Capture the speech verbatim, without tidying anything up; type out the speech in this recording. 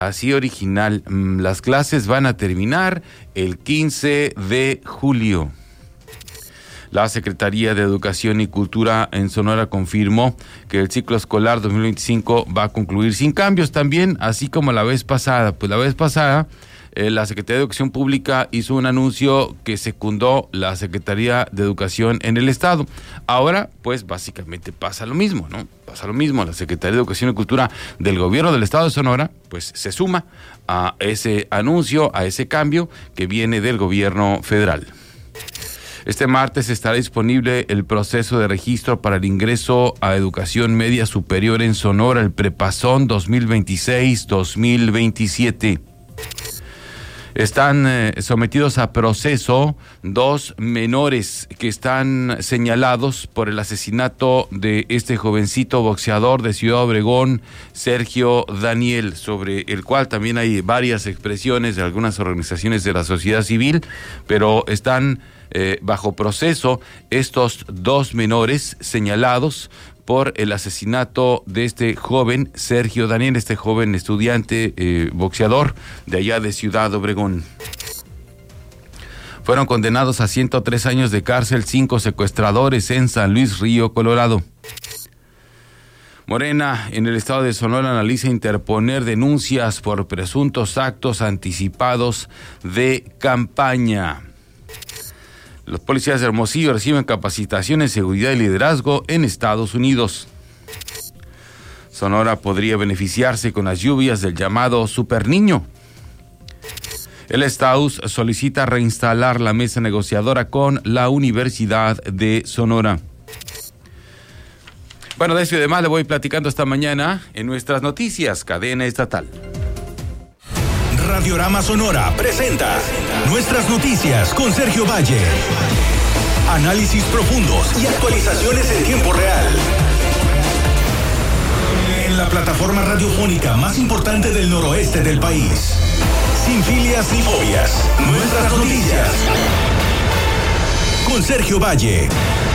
así original. Las clases van a terminar el quince de julio. La Secretaría de Educación y Cultura en Sonora confirmó que el ciclo escolar dos mil veinticinco va a concluir sin cambios también, así como la vez pasada. Pues la vez pasada, eh, la Secretaría de Educación Pública hizo un anuncio que secundó la Secretaría de Educación en el Estado. Ahora, pues básicamente pasa lo mismo, ¿no? Pasa lo mismo. La Secretaría de Educación y Cultura del Gobierno del Estado de Sonora, pues se suma a ese anuncio, a ese cambio que viene del Gobierno federal. Este martes estará disponible el proceso de registro para el ingreso a educación media superior en Sonora, el Prepasón dos mil veintiséis dos mil veintisiete. Están eh, sometidos a proceso dos menores que están señalados por el asesinato de este jovencito boxeador de Ciudad Obregón, Sergio Daniel, sobre el cual también hay varias expresiones de algunas organizaciones de la sociedad civil, pero están Eh, bajo proceso estos dos menores señalados por el asesinato de este joven Sergio Daniel, este joven estudiante eh, boxeador de allá de Ciudad Obregón. Fueron condenados a ciento tres años de cárcel cinco secuestradores en San Luis Río, Colorado. Morena en el estado de Sonora analiza interponer denuncias por presuntos actos anticipados de campaña. Los policías de Hermosillo reciben capacitación en seguridad y liderazgo en Estados Unidos. Sonora podría beneficiarse con las lluvias del llamado Super Niño. El Estaus solicita reinstalar la mesa negociadora con la Universidad de Sonora. Bueno, de eso y demás le voy platicando esta mañana en nuestras noticias, cadena estatal. Radiorama Sonora presenta Nuestras Noticias con Sergio Valle. Análisis profundos y actualizaciones en tiempo real. En la plataforma radiofónica más importante del noroeste del país. Sin filias ni fobias. Nuestras Noticias. Con Sergio Valle.